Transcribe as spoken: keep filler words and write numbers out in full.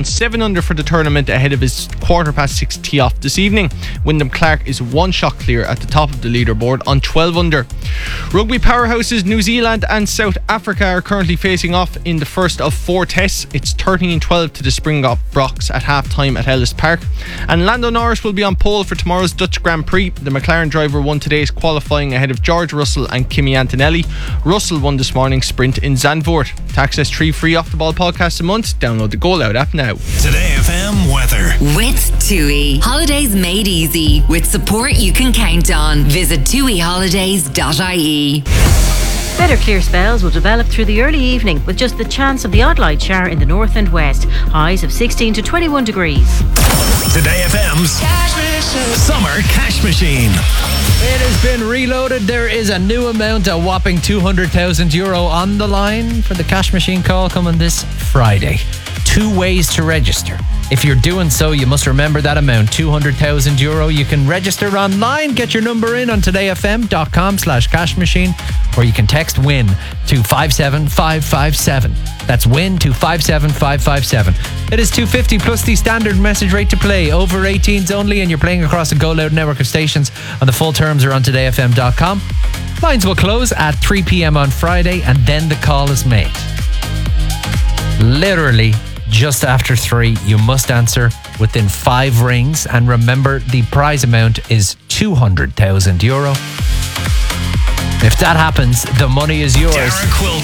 seven under for the tournament ahead of his quarter past six tee off this evening. Wyndham Clark is one shot clear at the top of the leaderboard on twelve under. Rugby powerhouses New Zealand and South Africa are currently facing off in the first of four tests. It's thirteen twelve to the Springboks at half time at Ellis Park. And Lando Norris will be on pole for tomorrow's Dutch Grand Prix. The McLaren driver won today's qualifying ahead of George Russell and Kimi Antonelli. Russell won this morning's sprint in Zandvoort. To access three free Off The Ball podcasts a month, download the Go Loud app now. Today F M weather. With TUI. Holidays made easy. With support you can count on. Visit tui holidays dot I E. Better clear spells will develop through the early evening with just the chance of the odd light shower in the north and west. Highs of sixteen to twenty-one degrees. Today F M's Summer Cash Machine. It has been reloaded. There is a new amount, a whopping two hundred thousand euro on the line for the cash machine call coming this Friday. Two ways to register. If you're doing so, you must remember that amount, two hundred thousand euro. You can register online, get your number in on todayfm.com slash cash machine, or you can text WIN to five seven five five seven. That's WIN to five seven five five seven. It is two hundred fifty plus the standard message rate to play. Over eighteens only, and you're playing across a Go Loud network of stations. And the full terms are on today f m dot com. Lines will close at three p.m. on Friday, and then the call is made. Literally just after three, you must answer within five rings. And remember, the prize amount is two hundred thousand euro. If that happens, the money is yours. Dara Quilty.